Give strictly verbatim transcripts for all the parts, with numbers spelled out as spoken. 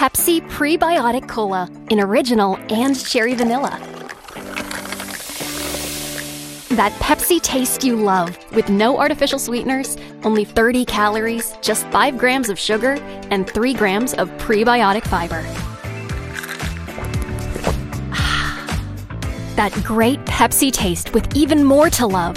Pepsi Prebiotic Cola in original and cherry vanilla. That Pepsi taste you love, with no artificial sweeteners, only thirty calories, just five grams of sugar, and three grams of prebiotic fiber. That great Pepsi taste with even more to love.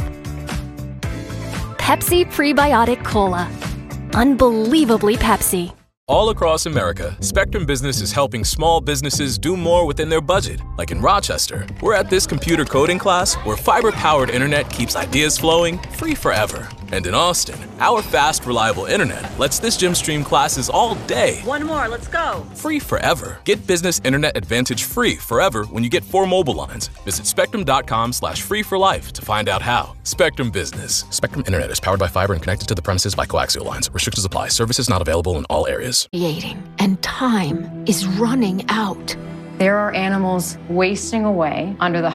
Pepsi Prebiotic Cola. Unbelievably Pepsi. All across America, Spectrum Business is helping small businesses do more within their budget. Like in Rochester, we're at this computer coding class where fiber-powered internet keeps ideas flowing free forever. And in Austin, our fast, reliable internet lets this gym stream classes all day. One more, let's go. Free forever. Get Business Internet Advantage free forever when you get four mobile lines. Visit spectrum.com slash free for life to find out how. Spectrum Business. Spectrum Internet is powered by fiber and connected to the premises by coaxial lines. Restrictions apply. Services not available in all areas. Creating, and time is running out. There are animals wasting away under the...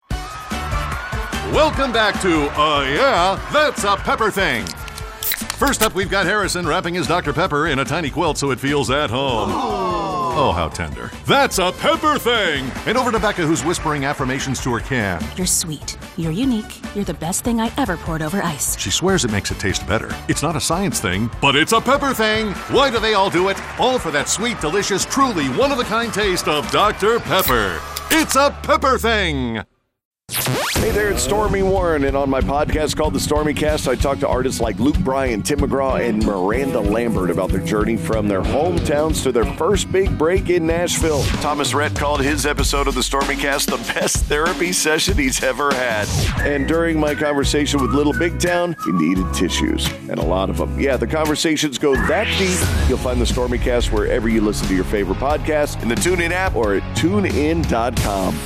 Welcome back to, uh, yeah, That's a Pepper Thing. First up, we've got Harrison wrapping his Doctor Pepper in a tiny quilt so it feels at home. Oh, how tender. That's a Pepper Thing! And over to Becca, who's whispering affirmations to her can. You're sweet. You're unique. You're the best thing I ever poured over ice. She swears it makes it taste better. It's not a science thing, but it's a Pepper Thing! Why do they all do it? All for that sweet, delicious, truly one-of-a-kind taste of Doctor Pepper. It's a Pepper Thing! Hey there, it's Stormy Warren, and on my podcast called The Stormy Cast, I talk to artists like Luke Bryan, Tim McGraw, and Miranda Lambert about their journey from their hometowns to their first big break in Nashville. Thomas Rhett called his episode of The Stormy Cast the best therapy session he's ever had. And during my conversation with Little Big Town, he needed tissues, and a lot of them. Yeah, the conversations go that deep. You'll find The Stormy Cast wherever you listen to your favorite podcast, in the TuneIn app or at tune in dot com.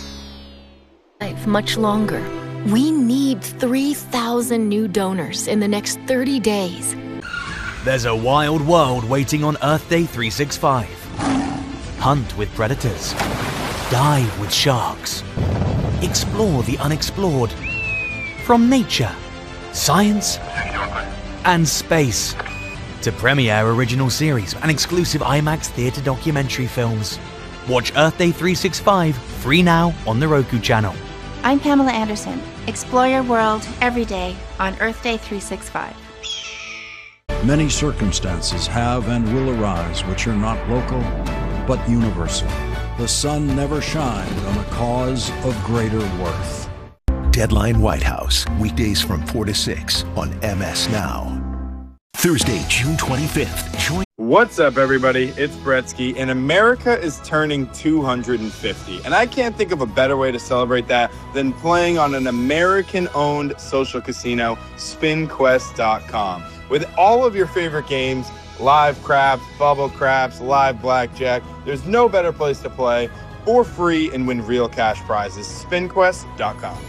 Life much longer. We need three thousand new donors in the next thirty days. There's a wild world waiting on Earth Day three sixty-five. Hunt with predators. Dive with sharks. Explore the unexplored. From nature, science, and space. To premiere original series and exclusive IMAX theater documentary films. Watch Earth Day three sixty-five free now on the Roku channel. I'm Pamela Anderson. Explore your world every day on Earth Day three sixty-five. Many circumstances have and will arise which are not local, but universal. The sun never shined on a cause of greater worth. Deadline White House, weekdays from four to six on M S Now. Thursday, June twenty-fifth. Join. What's up, everybody? It's Bretsky, and America is turning two hundred fifty. And I can't think of a better way to celebrate that than playing on an American-owned social casino, spin quest dot com. With all of your favorite games, live craps, bubble craps, live blackjack, there's no better place to play for free and win real cash prizes. spin quest dot com.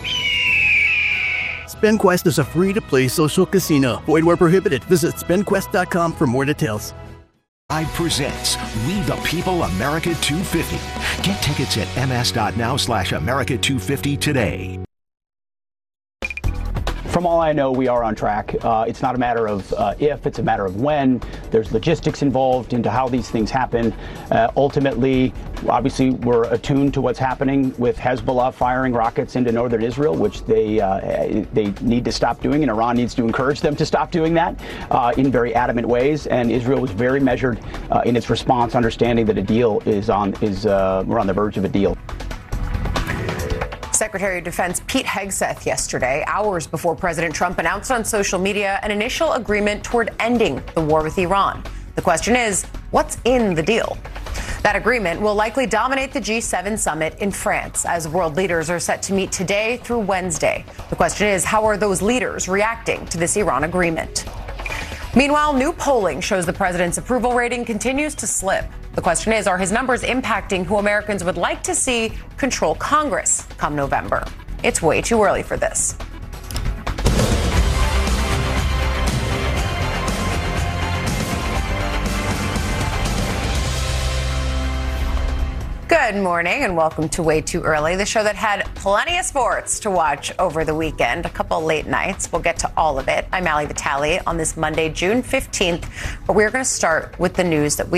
SpinQuest is a free-to-play social casino. Void where prohibited. Visit spin quest dot com for more details. I presents We the People America two fifty. Get tickets at ms.now slash America 250 today. From all I know, we are on track. Uh, it's not a matter of uh, if, it's a matter of when. There's logistics involved into how these things happen. Uh, ultimately, obviously, we're attuned to what's happening with Hezbollah firing rockets into northern Israel, which they uh, they need to stop doing, and Iran needs to encourage them to stop doing that uh, in very adamant ways. And Israel was very measured uh, in its response, understanding that a deal is on is uh, we're on the verge of a deal. Secretary of Defense Pete Hegseth yesterday, hours before President Trump announced on social media an initial agreement toward ending the war with Iran. The question is, what's in the deal? That agreement will likely dominate the G seven summit in France, as world leaders are set to meet today through Wednesday. The question is, how are those leaders reacting to this Iran agreement? Meanwhile, new polling shows the president's approval rating continues to slip. The question is, are his numbers impacting who Americans would like to see control Congress come November? It's way too early for this. Good morning and welcome to Way Too Early, the show that had plenty of sports to watch over the weekend, a couple late nights. We'll get to all of it. I'm Allie Vitale on this Monday, June fifteenth, but we're going to start with the news that we